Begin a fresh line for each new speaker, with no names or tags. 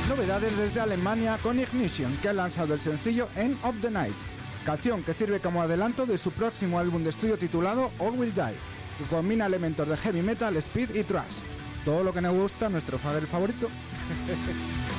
Novedades desde Alemania con Ignition, que ha lanzado el sencillo End of the Night, canción que sirve como adelanto de su próximo álbum de estudio titulado All Will Die, que combina elementos de heavy metal, speed y thrash. Todo lo que nos gusta a nuestro favorito.